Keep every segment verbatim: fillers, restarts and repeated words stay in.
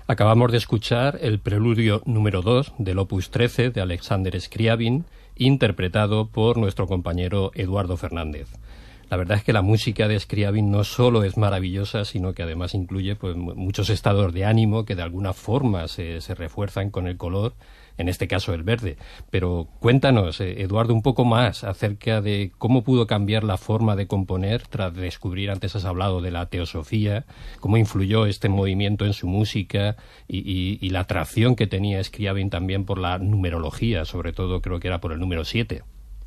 Acabamos de escuchar el preludio número dos del Opus trece de Alexander Scriabin, interpretado por nuestro compañero Eduardo Fernández. La verdad es que la música de Scriabin no solo es maravillosa, sino que además incluye pues, muchos estados de ánimo que de alguna forma se, se refuerzan con el color, en este caso el verde. Pero cuéntanos, eh, Eduardo, un poco más acerca de cómo pudo cambiar la forma de componer tras descubrir, antes has hablado de la teosofía, cómo influyó este movimiento en su música y, y, y la atracción que tenía Scriabin también por la numerología, sobre todo creo que era por el número siete.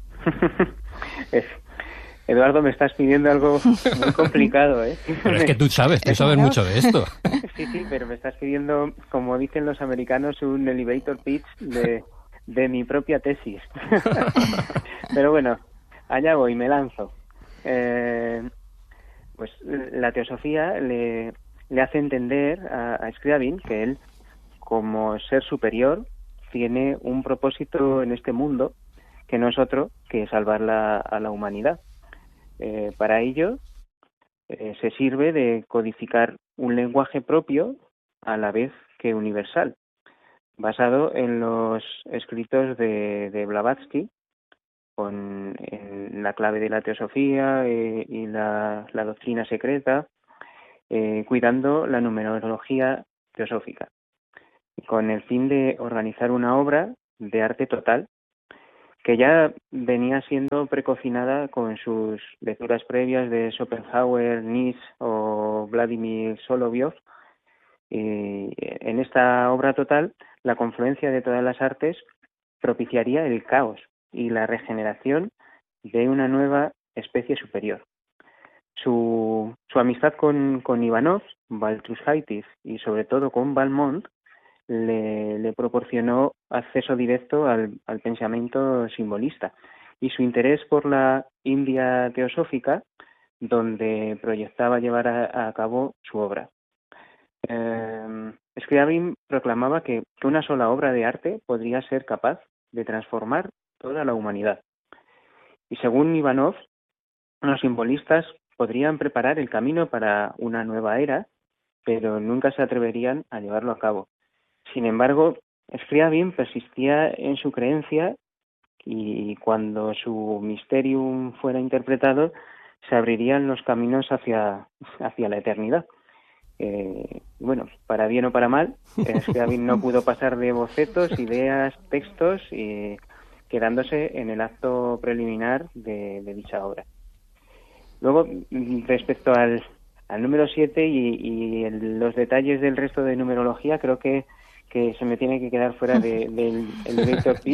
es... Eduardo, me estás pidiendo algo muy complicado, ¿eh? Pero es que tú sabes, tú sabes mucho de esto. Sí, sí, pero me estás pidiendo, como dicen los americanos, un elevator pitch de, de mi propia tesis. Pero bueno, allá voy, me lanzo. Eh, pues la teosofía le, le hace entender a, a Scriabin que él, como ser superior, tiene un propósito en este mundo que no es otro que salvar la, a la humanidad. Eh, para ello, eh, se sirve de codificar un lenguaje propio a la vez que universal, basado en los escritos de, de Blavatsky, con en la clave de la teosofía eh, y la, la doctrina secreta, eh, cuidando la numerología teosófica, con el fin de organizar una obra de arte total que ya venía siendo precocinada con sus lecturas previas de Schopenhauer, Nietzsche o Vladimir Solovyov. Y en esta obra total, la confluencia de todas las artes propiciaría el caos y la regeneración de una nueva especie superior. Su, su amistad con, con Ivanov, Baltrushaitis y sobre todo con Valmont Le, le proporcionó acceso directo al, al pensamiento simbolista y su interés por la India teosófica, donde proyectaba llevar a, a cabo su obra. Eh, Scriabin proclamaba que una sola obra de arte podría ser capaz de transformar toda la humanidad. Y según Ivanov, los simbolistas podrían preparar el camino para una nueva era, pero nunca se atreverían a llevarlo a cabo. Sin embargo, Scriabin persistía en su creencia y cuando su Mysterium fuera interpretado, se abrirían los caminos hacia, hacia la eternidad. Eh, bueno, para bien o para mal, Scriabin no pudo pasar de bocetos, ideas, textos, y quedándose en el acto preliminar de, de dicha obra. Luego, respecto al, al número siete y, y el, los detalles del resto de numerología, creo que que se me tiene que quedar fuera de, del elevator pitch,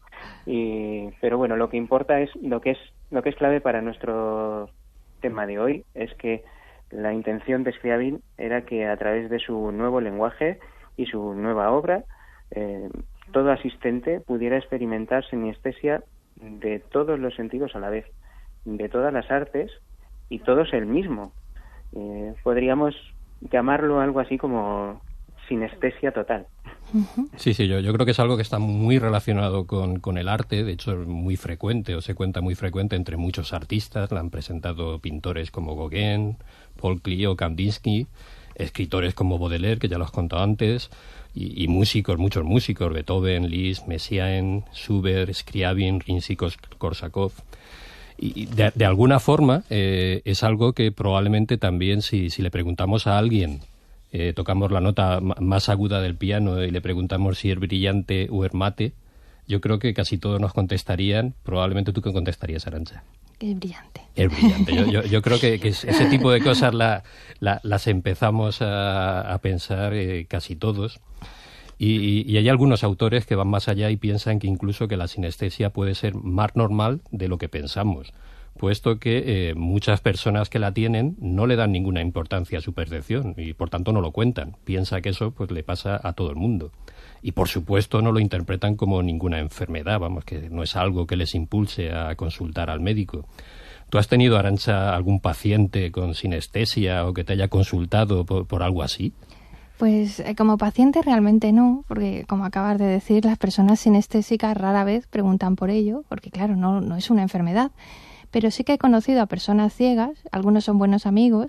y, pero bueno, lo que importa es lo que es lo que es clave para nuestro tema de hoy, es que la intención de Scriabin era que a través de su nuevo lenguaje y su nueva obra, eh, todo asistente pudiera experimentar sinestesia de todos los sentidos a la vez, de todas las artes y todos el mismo. Eh, podríamos llamarlo algo así como sinestesia total. Sí, sí, yo, yo creo que es algo que está muy relacionado con, con el arte, de hecho es muy frecuente, o se cuenta muy frecuente entre muchos artistas, la han presentado pintores como Gauguin, Paul Klee o Kandinsky, escritores como Baudelaire, que ya lo has contado antes, y, y músicos, muchos músicos, Beethoven, Liszt, Messiaen, Schubert, Scriabin, Rimsky-Korsakov. Y de, de alguna forma eh, es algo que probablemente también si, si le preguntamos a alguien, eh, tocamos la nota m- más aguda del piano y le preguntamos si es brillante o es mate, yo creo que casi todos nos contestarían. Probablemente tú, ¿qué contestarías, Arantxa? Es brillante. Es brillante. Yo, yo, yo creo que, que ese tipo de cosas la, la, las empezamos a, a pensar eh, casi todos. Y, y hay algunos autores que van más allá y piensan que incluso que la sinestesia puede ser más normal de lo que pensamos, puesto que eh, muchas personas que la tienen no le dan ninguna importancia a su percepción y por tanto no lo cuentan. Piensa que eso pues le pasa a todo el mundo. Y por supuesto no lo interpretan como ninguna enfermedad, vamos, que no es algo que les impulse a consultar al médico. ¿Tú has tenido, Arantxa, algún paciente con sinestesia o que te haya consultado por, por algo así? Pues eh, como paciente realmente no, porque como acabas de decir, las personas sinestésicas rara vez preguntan por ello, porque claro, no, no es una enfermedad. Pero sí que he conocido a personas ciegas, algunos son buenos amigos,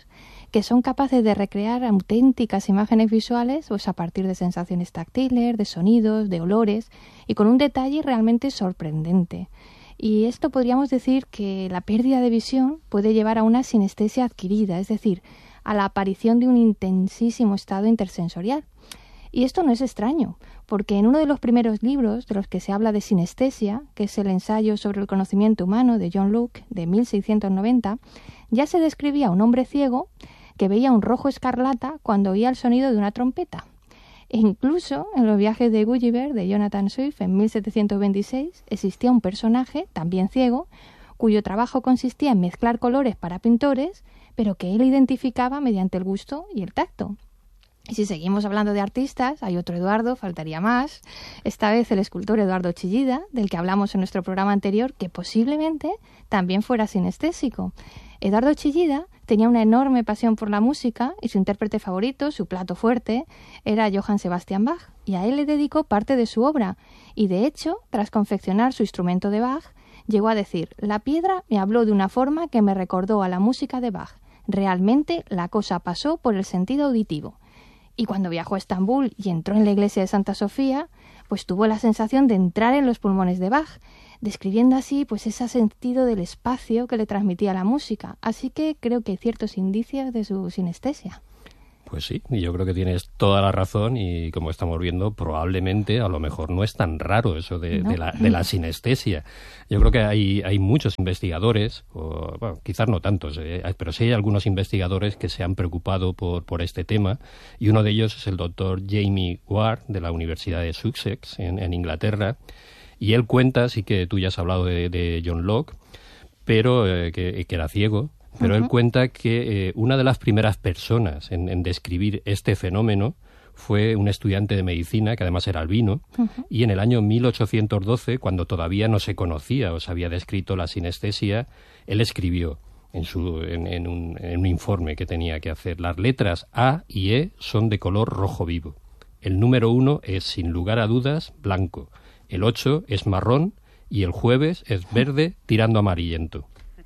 que son capaces de recrear auténticas imágenes visuales pues a partir de sensaciones táctiles, de sonidos, de olores y con un detalle realmente sorprendente. Y esto podríamos decir que la pérdida de visión puede llevar a una sinestesia adquirida, es decir, a la aparición de un intensísimo estado intersensorial. Y esto no es extraño, porque en uno de los primeros libros de los que se habla de sinestesia, que es el ensayo sobre el conocimiento humano de John Locke de mil seiscientos noventa, ya se describía a un hombre ciego que veía un rojo escarlata cuando oía el sonido de una trompeta. E incluso en los viajes de Gulliver de Jonathan Swift en mil setecientos veintiséis existía un personaje, también ciego, cuyo trabajo consistía en mezclar colores para pintores, pero que él identificaba mediante el gusto y el tacto. Y si seguimos hablando de artistas, hay otro Eduardo, faltaría más, esta vez el escultor Eduardo Chillida, del que hablamos en nuestro programa anterior, que posiblemente también fuera sinestésico. Eduardo Chillida tenía una enorme pasión por la música y su intérprete favorito, su plato fuerte, era Johann Sebastian Bach, y a él le dedicó parte de su obra. Y de hecho, tras confeccionar su instrumento de Bach, llegó a decir: «La piedra me habló de una forma que me recordó a la música de Bach. Realmente la cosa pasó por el sentido auditivo». Y cuando viajó a Estambul y entró en la iglesia de Santa Sofía, pues tuvo la sensación de entrar en los pulmones de Bach, describiendo así pues ese sentido del espacio que le transmitía la música. Así que creo que hay ciertos indicios de su sinestesia. Pues sí, y yo creo que tienes toda la razón y como estamos viendo, probablemente a lo mejor no es tan raro eso de, no. de, la, de la sinestesia. Yo creo que hay, hay muchos investigadores, o, bueno, quizás no tantos, eh, pero sí hay algunos investigadores que se han preocupado por, por este tema y uno de ellos es el doctor Jamie Ward de la Universidad de Sussex en, en Inglaterra y él cuenta, sí que tú ya has hablado de, de John Locke, pero eh, que, que era ciego. Pero uh-huh. él cuenta que eh, una de las primeras personas en, en describir este fenómeno fue un estudiante de medicina, que además era albino, uh-huh. y en el año mil ochocientos doce, cuando todavía no se conocía o se había descrito la sinestesia, él escribió en, su, en, en, un, en un informe que tenía que hacer: las letras A y E son de color rojo vivo. El número uno es, sin lugar a dudas, blanco. El ocho es marrón y el jueves es verde tirando amarillento.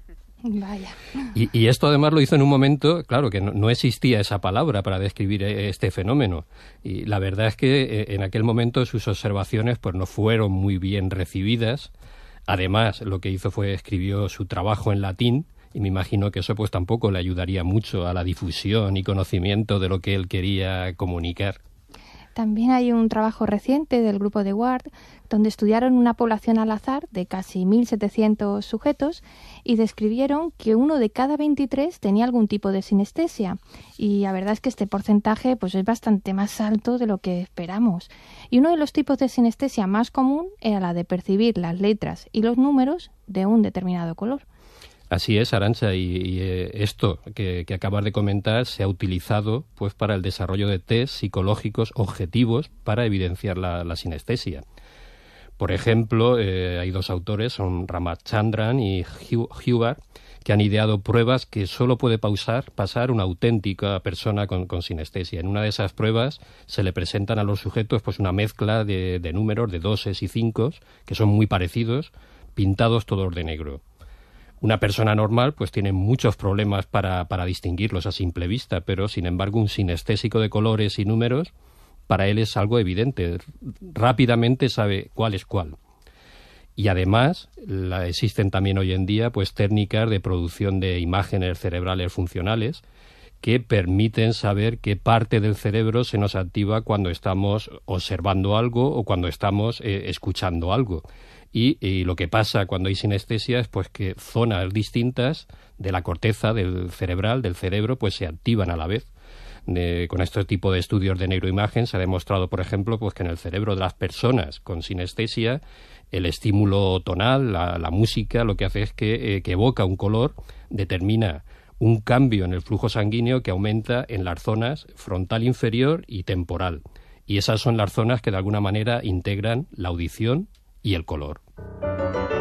Vaya. Y, y esto además lo hizo en un momento, claro, que no, no existía esa palabra para describir este fenómeno. Y la verdad es que eh, en aquel momento sus observaciones pues no fueron muy bien recibidas. Además, lo que hizo fue escribió su trabajo en latín y me imagino que eso pues tampoco le ayudaría mucho a la difusión y conocimiento de lo que él quería comunicar. También hay un trabajo reciente del grupo de Ward donde estudiaron una población al azar de casi mil setecientos sujetos y describieron que uno de cada veintitrés tenía algún tipo de sinestesia. Y la verdad es que este porcentaje pues es bastante más alto de lo que esperamos. Y uno de los tipos de sinestesia más común era la de percibir las letras y los números de un determinado color. Así es, Arantxa, y, y eh, esto que, que acabas de comentar se ha utilizado pues para el desarrollo de test psicológicos objetivos para evidenciar la, la sinestesia. Por ejemplo, eh, hay dos autores, son Ramachandran y Hubbard, que han ideado pruebas que solo puede pausar, pasar una auténtica persona con, con sinestesia. En una de esas pruebas se le presentan a los sujetos pues una mezcla de, de números, de doses y cincos, que son muy parecidos, pintados todos de negro. Una persona normal pues tiene muchos problemas para, para distinguirlos a simple vista, pero sin embargo un sinestésico de colores y números para él es algo evidente. Rápidamente sabe cuál es cuál. Y además la, existen también hoy en día pues técnicas de producción de imágenes cerebrales funcionales que permiten saber qué parte del cerebro se nos activa cuando estamos observando algo o cuando estamos eh, escuchando algo. Y, y lo que pasa cuando hay sinestesia es pues que zonas distintas de la corteza del cerebral, del cerebro, pues se activan a la vez. De, con este tipo de estudios de neuroimagen se ha demostrado, por ejemplo, pues que en el cerebro de las personas con sinestesia el estímulo tonal, la, la música, lo que hace es que, eh, que evoca un color, determina un cambio en el flujo sanguíneo que aumenta en las zonas frontal inferior y temporal. Y esas son las zonas que de alguna manera integran la audición y el color.